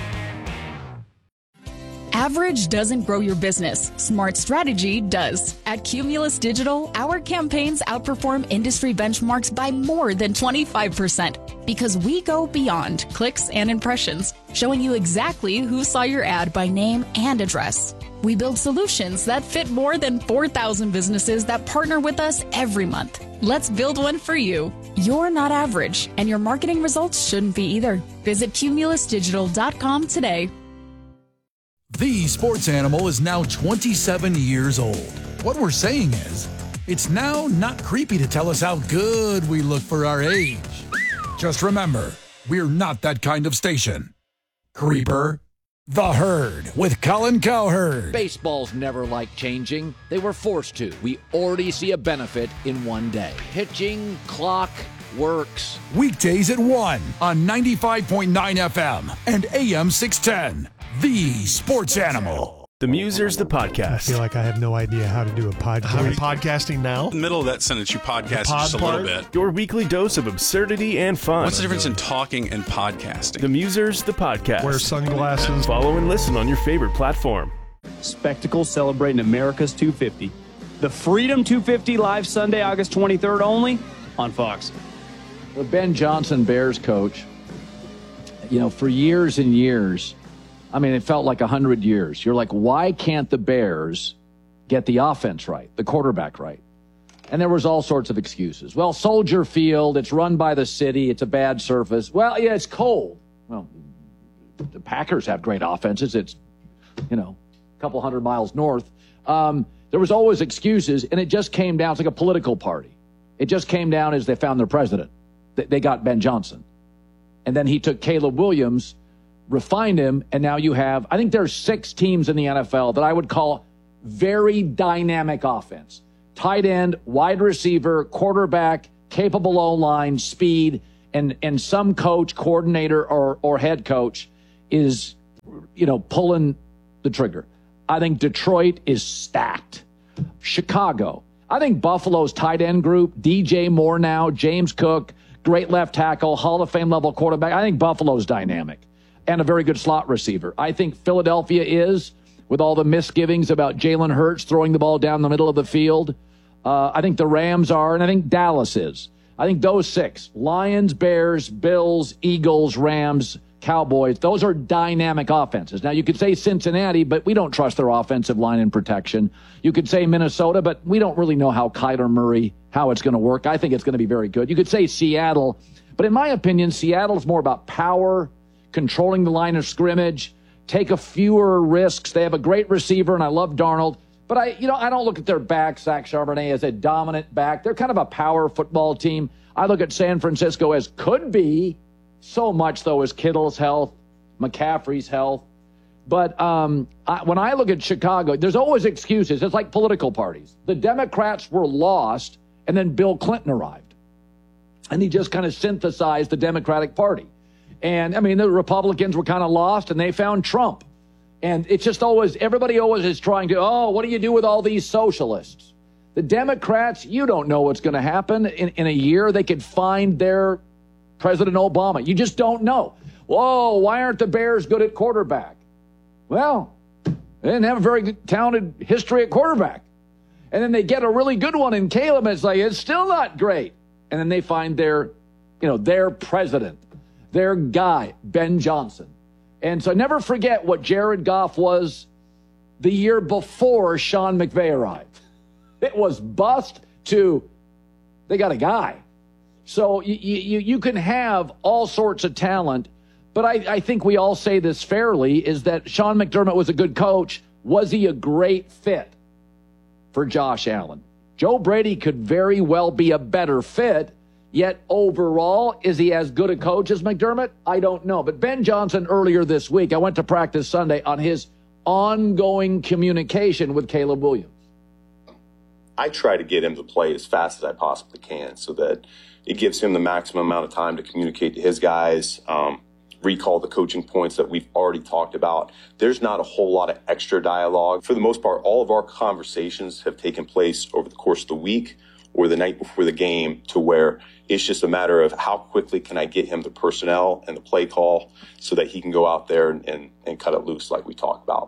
Average doesn't grow your business. Smart strategy does. At Cumulus Digital, our campaigns outperform industry benchmarks by more than 25% because we go beyond clicks and impressions, showing you exactly who saw your ad by name and address. We build solutions that fit more than 4,000 businesses that partner with us every month. Let's build one for you. You're not average, and your marketing results shouldn't be either. Visit cumulusdigital.com today. The Sports Animal is now 27 years old. What we're saying is, it's now not creepy to tell us how good we look for our age. Just remember, we're not that kind of station. Creeper. The Herd with Colin Cowherd. Baseball's never liked changing. They were forced to. We already see a benefit in one day. Pitching, clock, works. Weekdays at 1 on 95.9 FM and AM 610. The Sports Animal. The Musers, the podcast. I feel like I have no idea how to do a podcast. Are we podcasting now? In the middle of that sentence, you podcast just a little bit. Your weekly dose of absurdity and fun. What's the difference in talking and podcasting? The Musers, the podcast. Wear sunglasses. Follow and listen on your favorite platform. Spectacle celebrating America's 250. The Freedom 250 live Sunday, August 23rd only on Fox. The Ben Johnson Bears coach, for years and years, it felt like 100 years. You're like, why can't the Bears get the offense right, the quarterback right? And there was all sorts of excuses. Well, Soldier Field, it's run by the city, it's a bad surface. Well, yeah, it's cold. Well, the Packers have great offenses. It's, a couple hundred miles north. There was always excuses, and it just came down, it's like a political party. It just came down as they found their president. They got Ben Johnson. And then he took Caleb Williams, refined him, and now you have, I think there's 6 teams in the NFL that I would call very dynamic offense. Tight end, wide receiver, quarterback, capable O-line, speed, and some coach, coordinator, or head coach is, pulling the trigger. I think Detroit is stacked. Chicago. I think Buffalo's tight end group, DJ Moore now, James Cook, great left tackle, Hall of Fame level quarterback. I think Buffalo's dynamic and a very good slot receiver. I think Philadelphia is, with all the misgivings about Jalen Hurts throwing the ball down the middle of the field. I think the Rams are, and I think Dallas is. I think those 6, Lions, Bears, Bills, Eagles, Rams, Cowboys, those are dynamic offenses. Now, you could say Cincinnati, but we don't trust their offensive line and protection. You could say Minnesota, but we don't really know how Kyler Murray, how it's going to work. I think it's going to be very good. You could say Seattle, but in my opinion, Seattle's more about power, controlling the line of scrimmage, take a fewer risks. They have a great receiver, and I love Darnold. But I don't look at their back, Zach Charbonnet, as a dominant back. They're kind of a power football team. I look at San Francisco as could be, so much, though, as Kittle's health, McCaffrey's health. But when I look at Chicago, there's always excuses. It's like political parties. The Democrats were lost, and then Bill Clinton arrived. And he just kind of synthesized the Democratic Party. And, the Republicans were kind of lost, and they found Trump. And it's just always, everybody always is trying to, what do you do with all these socialists? The Democrats, you don't know what's going to happen. In a year, they could find their President Obama. You just don't know. Whoa, why aren't the Bears good at quarterback? Well, they didn't have a very good, talented history at quarterback. And then they get a really good one in Caleb, and it's like, it's still not great. And then they find their president, their guy, Ben Johnson. And so never forget what Jared Goff was the year before Sean McVay arrived. It was bust to, they got a guy. So you can have all sorts of talent, but I think we all say this fairly, is that Sean McDermott was a good coach. Was he a great fit for Josh Allen? Joe Brady could very well be a better fit, yet overall, is he as good a coach as McDermott? I don't know. But Ben Johnson earlier this week, I went to practice Sunday on his ongoing communication with Caleb Williams. I try to get him to play as fast as I possibly can so that it gives him the maximum amount of time to communicate to his guys, recall the coaching points that we've already talked about. There's not a whole lot of extra dialogue. For the most part, all of our conversations have taken place over the course of the week or the night before the game, to where it's just a matter of how quickly can I get him the personnel and the play call so that he can go out there and cut it loose like we talked about.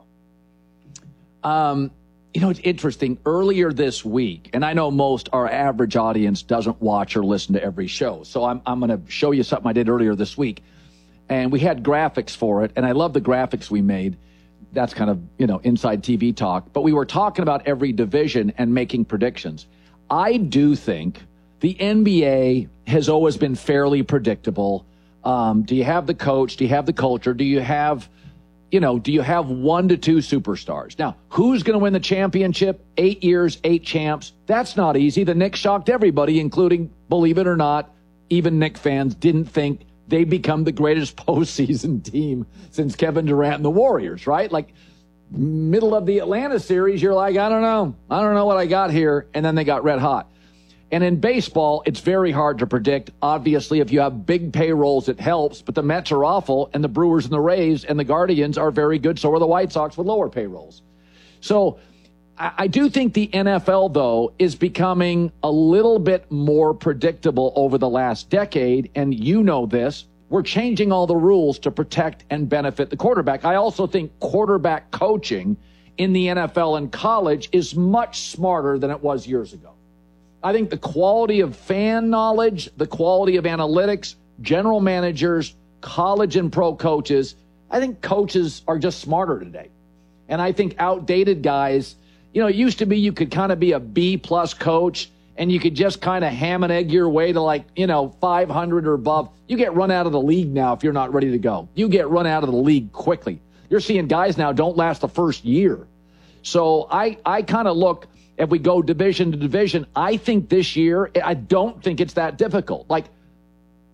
It's interesting. Earlier this week, and I know our average audience doesn't watch or listen to every show, so I'm going to show you something I did earlier this week. And we had graphics for it, and I love the graphics we made. That's kind of, inside TV talk. But we were talking about every division and making predictions. I do think the NBA has always been fairly predictable. Do you have the coach? Do you have the culture? Do you have 1 to 2 superstars? Now, who's going to win the championship? 8 years, 8 champs. That's not easy. The Knicks shocked everybody, including, believe it or not, even Knicks fans didn't think they become the greatest postseason team since Kevin Durant and the Warriors, right? Like, middle of the Atlanta series, you're like, I don't know what I got here. And then they got red hot. And in baseball, it's very hard to predict. Obviously, if you have big payrolls, it helps. But the Mets are awful, and the Brewers and the Rays and the Guardians are very good. So are the White Sox with lower payrolls. So I do think the NFL, though, is becoming a little bit more predictable over the last decade. And you know this. We're changing all the rules to protect and benefit the quarterback. I also think quarterback coaching in the NFL and college is much smarter than it was years ago. I think the quality of fan knowledge, the quality of analytics, general managers, college and pro coaches, I think coaches are just smarter today. And I think outdated guys, it used to be you could kind of be a B-plus coach and you could just kind of ham and egg your way to 500 or above. You get run out of the league now if you're not ready to go. You get run out of the league quickly. You're seeing guys now don't last the first year. So I kind of look, if we go division to division, I think this year, I don't think it's that difficult. Like,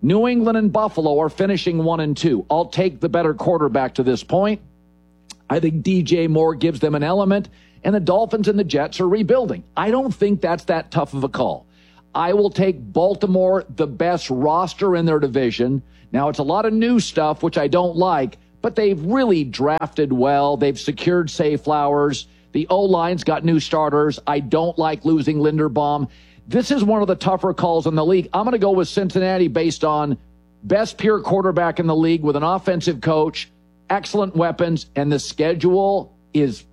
New England and Buffalo are finishing 1-2. I'll take the better quarterback to this point. I think DJ Moore gives them an element, and the Dolphins and the Jets are rebuilding. I don't think that's that tough of a call. I will take Baltimore, the best roster in their division. Now, it's a lot of new stuff, which I don't like, but they've really drafted well. They've secured Say Flowers. The O-line's got new starters. I don't like losing Linderbaum. This is one of the tougher calls in the league. I'm going to go with Cincinnati based on best pure quarterback in the league with an offensive coach, excellent weapons, and the schedule is,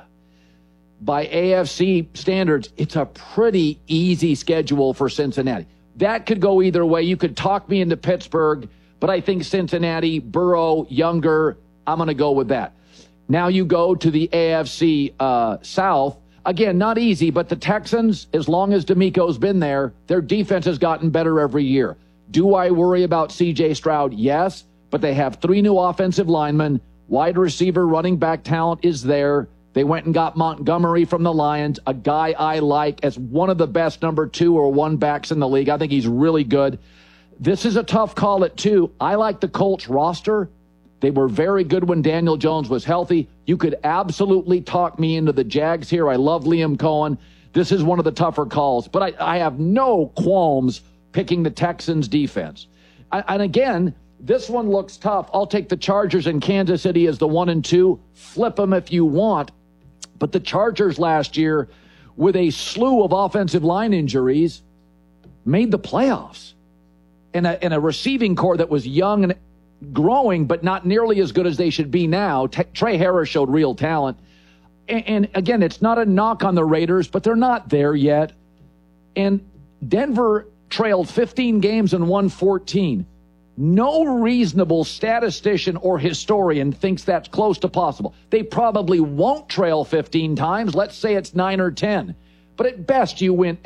by AFC standards, it's a pretty easy schedule for Cincinnati. That could go either way. You could talk me into Pittsburgh, but I think Cincinnati, Burrow, younger, I'm going to go with that. Now you go to the AFC South. Again, not easy, but the Texans, as long as D'Amico's been there, their defense has gotten better every year. Do I worry about C.J. Stroud? Yes, but they have 3 new offensive linemen. Wide receiver, running back talent is there. They went and got Montgomery from the Lions, a guy I like as one of the best number 2 or 1 backs in the league. I think he's really good. This is a tough call at 2. I like the Colts roster. They were very good when Daniel Jones was healthy. You could absolutely talk me into the Jags here. I love Liam Cohen. This is one of the tougher calls, but I have no qualms picking the Texans defense. And again, this one looks tough. I'll take the Chargers in Kansas City as the 1-2. Flip them if you want. But the Chargers last year, with a slew of offensive line injuries, made the playoffs. And a receiving core that was young and growing, but not nearly as good as they should be now. Trey Harris showed real talent. And again, it's not a knock on the Raiders, but they're not there yet. And Denver trailed 15 games and won 14. No reasonable statistician or historian thinks that's close to possible. They probably won't trail 15 times. Let's say it's 9 or 10. But at best you win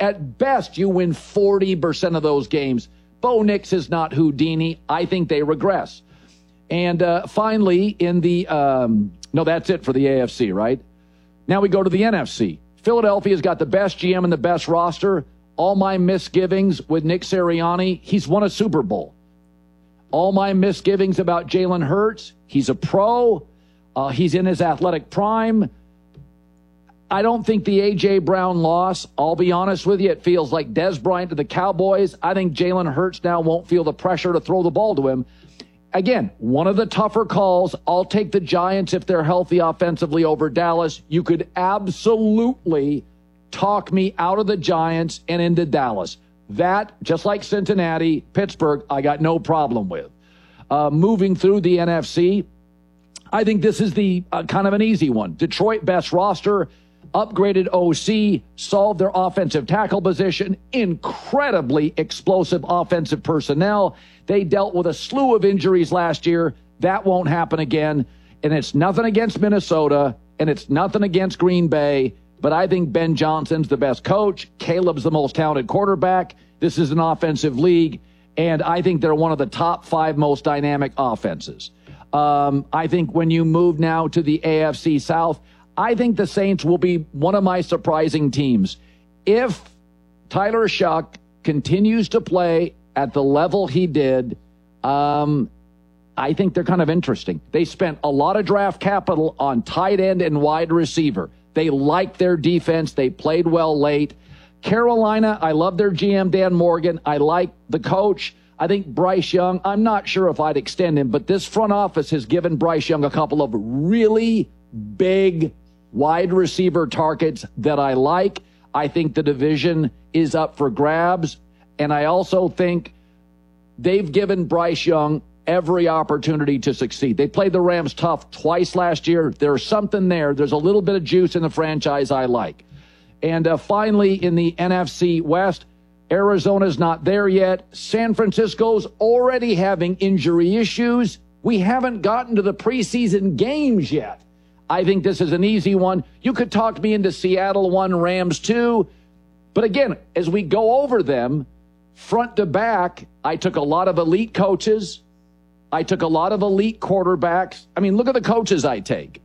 40% of those games. Bo Nix is not Houdini. I think they regress. And finally, in the no, that's it for the AFC, right? Now we go to the NFC. Philadelphia's got the best GM and the best roster. All my misgivings with Nick Sirianni, he's won a Super Bowl. All my misgivings about Jalen Hurts, he's a pro. He's in his athletic prime. I don't think the A.J. Brown loss, I'll be honest with you, it feels like Dez Bryant to the Cowboys. I think Jalen Hurts now won't feel the pressure to throw the ball to him. Again, one of the tougher calls. I'll take the Giants if they're healthy offensively over Dallas. You could absolutely talk me out of the Giants and into Dallas. That, just like Cincinnati, Pittsburgh, I got no problem with. Moving through the NFC, I think this is the kind of an easy one. Detroit, best roster, upgraded OC, solved their offensive tackle position, incredibly explosive offensive personnel. They dealt with a slew of injuries last year. That won't happen again. And it's nothing against Minnesota, and it's nothing against Green Bay, but I think Ben Johnson's the best coach. Caleb's the most talented quarterback. This is an offensive league, and I think they're one of the top 5 most dynamic offenses. I think when you move now to the AFC South, I think the Saints will be one of my surprising teams. If Tyler Shuck continues to play at the level he did, I think they're kind of interesting. They spent a lot of draft capital on tight end and wide receiver. They like their defense. They played well late. Carolina, I love their GM, Dan Morgan. I like the coach. I think Bryce Young, I'm not sure if I'd extend him, but this front office has given Bryce Young a couple of really big wide receiver targets that I like. I think the division is up for grabs. And I also think they've given Bryce Young every opportunity to succeed. They played the Rams tough twice last year. There's something there. There's a little bit of juice in the franchise I like. And finally, in the NFC West, Arizona's not there yet. San Francisco's already having injury issues. We haven't gotten to the preseason games yet. I think this is an easy one. You could talk me into Seattle 1, Rams 2. But again, as we go over them, front to back, I took a lot of elite coaches. I took a lot of elite quarterbacks. I mean, look at the coaches I take.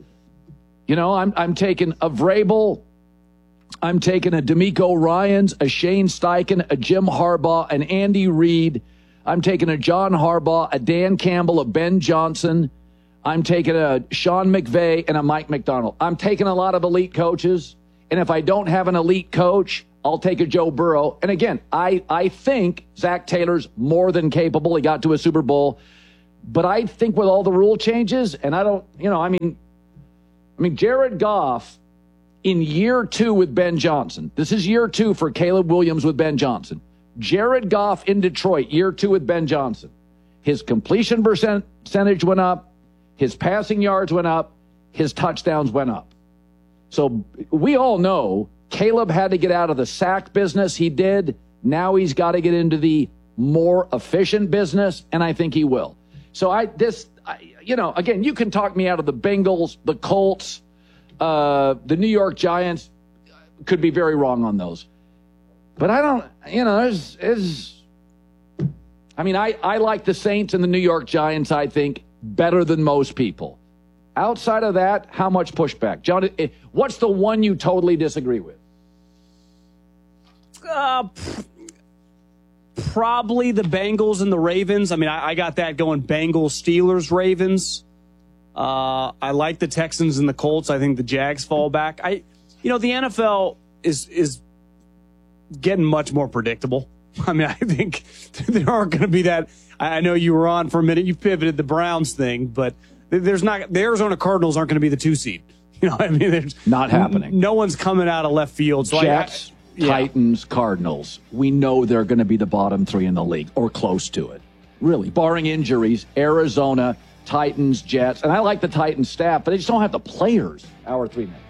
You know, I'm taking a Vrabel. I'm taking a D'Amico Ryans, a Shane Steichen, a Jim Harbaugh, an Andy Reid. I'm taking a John Harbaugh, a Dan Campbell, a Ben Johnson. I'm taking a Sean McVay and a Mike McDonald. I'm taking a lot of elite coaches. And if I don't have an elite coach, I'll take a Joe Burrow. And again, I think Zach Taylor's more than capable. He got to a Super Bowl. But I think with all the rule changes, and I don't, I mean, Jared Goff in year 2 with Ben Johnson. This is year 2 for Caleb Williams with Ben Johnson. Jared Goff in Detroit, year 2 with Ben Johnson. His completion percentage went up. His passing yards went up. His touchdowns went up. So we all know Caleb had to get out of the sack business. He did. Now he's got to get into the more efficient business, and I think he will. So again, you can talk me out of the Bengals, the Colts, the New York Giants. Could be very wrong on those. But I don't, I like the Saints and the New York Giants, I think, better than most people. Outside of that, how much pushback? John, what's the one you totally disagree with? Probably the Bengals and the Ravens. I mean, I got that going Bengals, Steelers, Ravens. I like the Texans and the Colts. I think the Jags fall back. The NFL is getting much more predictable. I mean, I think there aren't going to be that. I know you were on for a minute. You pivoted the Browns thing, but the Arizona Cardinals aren't going to be the 2 seed. You know what I mean? There's not happening. No one's coming out of left field. So Jets, Titans, Cardinals. We know they're going to be the bottom 3 in the league or close to it. Really, barring injuries, Arizona, Titans, Jets. And I like the Titans staff, but they just don't have the players. Hour 3 minutes.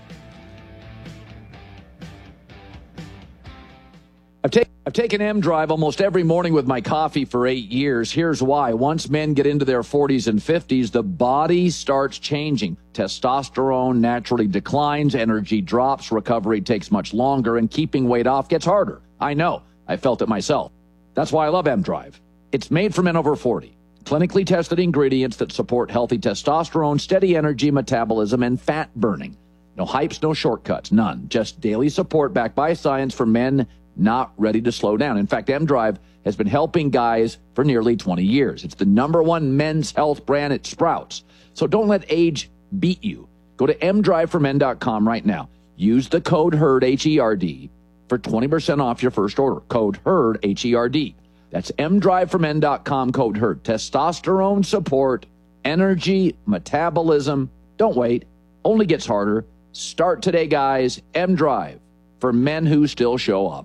I've taken M-Drive almost every morning with my coffee for 8 years. Here's why. Once men get into their 40s and 50s, the body starts changing. Testosterone naturally declines, energy drops, recovery takes much longer, and keeping weight off gets harder. I know. I felt it myself. That's why I love M-Drive. It's made for men over 40. Clinically tested ingredients that support healthy testosterone, steady energy, metabolism, and fat burning. No hypes, no shortcuts, none. Just daily support backed by science for men not ready to slow down. In fact, M-Drive has been helping guys for nearly 20 years. It's the #1 men's health brand at Sprouts. So don't let age beat you. Go to mdriveformen.com right now. Use the code HERD, H-E-R-D, for 20% off your first order. Code HERD, H-E-R-D. That's mdriveformen.com, code HERD. Testosterone support, energy, metabolism. Don't wait. Only gets harder. Start today, guys. M-Drive for men who still show up.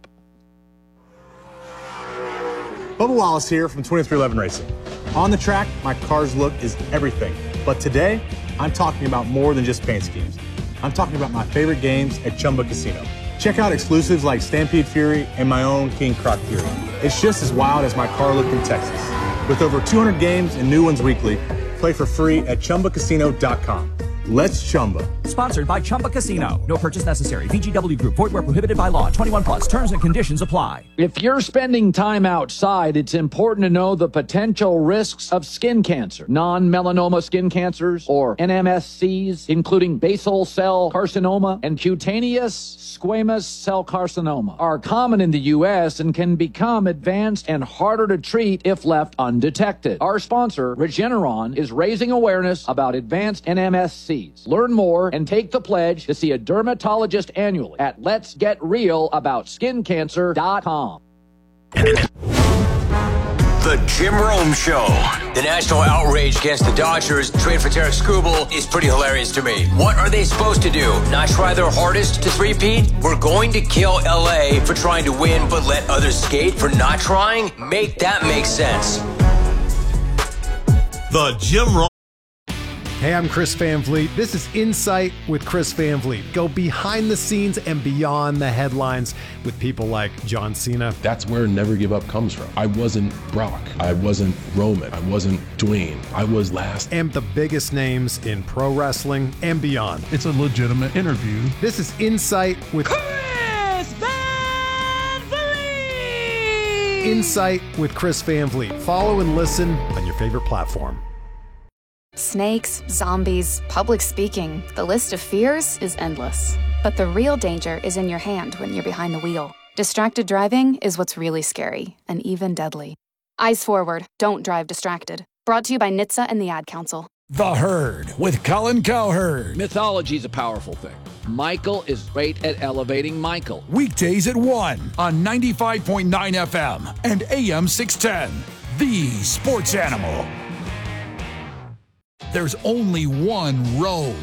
Bubba Wallace here from 2311 Racing. On the track, my car's look is everything. But today, I'm talking about more than just paint schemes. I'm talking about my favorite games at Chumba Casino. Check out exclusives like Stampede Fury and my own King Croc Fury. It's just as wild as my car look in Texas. With over 200 games and new ones weekly, play for free at ChumbaCasino.com. Let's Chumba. Sponsored by Chumba Casino. No purchase necessary. VGW Group. Void where prohibited by law. 21 plus. Terms and conditions apply. If you're spending time outside, it's important to know the potential risks of skin cancer. Non-melanoma skin cancers, or NMSCs, including basal cell carcinoma and cutaneous squamous cell carcinoma, are common in the U.S. and can become advanced and harder to treat if left undetected. Our sponsor, Regeneron, is raising awareness about advanced NMSCs. Learn more and take the pledge to see a dermatologist annually at letsgetrealaboutSkinCancer.com. The Jim Rome Show. The national outrage against the Dodgers trade for Tarek Skubal is pretty hilarious to me. What are they supposed to do? Not try their hardest to three-peat? We're going to kill LA for trying to win but let others skate for not trying? Make that make sense. The Jim Rome. Hey, I'm Chris Van Vliet. This is Insight with Chris Van Vliet. Go behind the scenes and beyond the headlines with people like John Cena. That's where Never Give Up comes from. I wasn't Brock. I wasn't Roman. I wasn't Dwayne. I was last. And the biggest names in pro wrestling and beyond. It's a legitimate interview. This is Insight with Chris Van Vliet. Insight with Chris Van Vliet. Follow and listen on your favorite platform. Snakes, zombies, public speaking, the list of fears is endless. But the real danger is in your hand when you're behind the wheel. Distracted driving is what's really scary and even deadly. Eyes forward. Don't drive distracted. Brought to you by NHTSA and the Ad Council. The Herd with Colin Cowherd. Mythology is a powerful thing. Michael is great at elevating Michael. Weekdays at 1 on 95.9 FM and AM 610. The Sports Animal. There's only one road